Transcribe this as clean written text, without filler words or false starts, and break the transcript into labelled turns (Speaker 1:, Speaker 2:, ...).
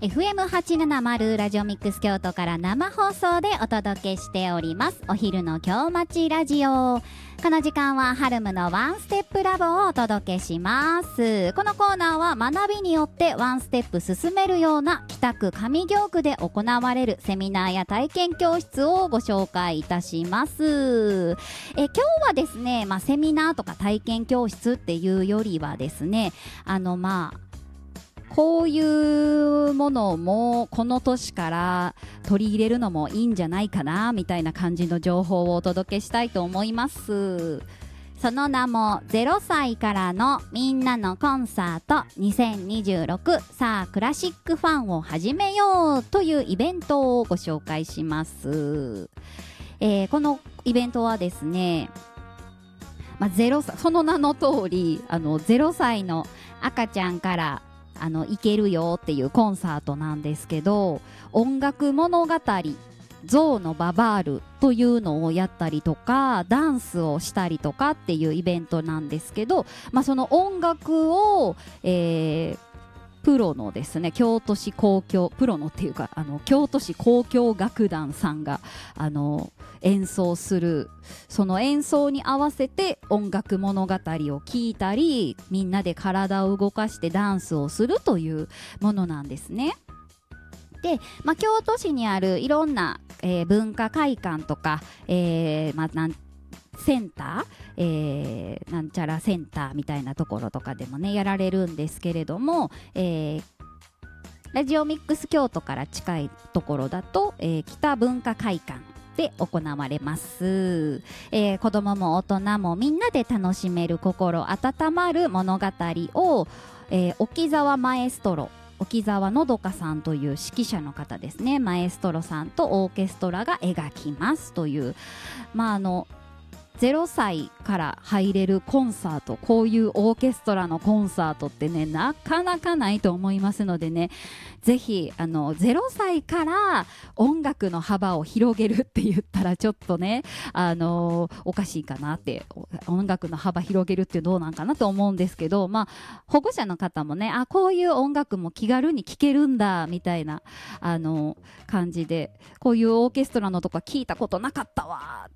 Speaker 1: FM870 ラジオミックス京都から生放送でお届けしておりますお昼の京町ラジオ。この時間はハルムのワンステップラボをお届けします。このコーナーは学びによってワンステップ進めるような北区上京区で行われるセミナーや体験教室をご紹介いたします。今日はですね、セミナーとか体験教室っていうよりはですね、こういうものもこの年から取り入れるのもいいんじゃないかなみたいな感じの情報をお届けしたいと思います。その名も0歳からのみんなのコンサート2026さあクラシックファンを始めようというイベントをご紹介します。このイベントはですね、その名の通り0歳の赤ちゃんから行けるよっていうコンサートなんですけど、音楽物語ゾウのババールというのをやったりとかダンスをしたりとかっていうイベントなんですけど、その音楽を、プロのですね京都市交響プロのっていうか京都市交響楽団さんが演奏する、その演奏に合わせて音楽物語を聴いたりみんなで体を動かしてダンスをするというものなんですね。で、京都市にあるいろんな、文化会館とか、センター、なんちゃらセンターみたいなところとかでもねやられるんですけれども、ラジオミックス京都から近いところだと、北文化会館で行われます。子どもも大人もみんなで楽しめる心温まる物語を、沖沢マエストロ沖沢のどかさんという指揮者の方ですね、マエストロさんとオーケストラが描きますという、0歳から入れるコンサート、こういうオーケストラのコンサートってねなかなかないと思いますのでね、ぜひ0歳から音楽の幅を広げるって言ったらちょっとねおかしいかなって、音楽の幅広げるってどうなんかなと思うんですけど、保護者の方もねこういう音楽も気軽に聴けるんだみたいな感じで、こういうオーケストラのとか聞いたことなかったわっ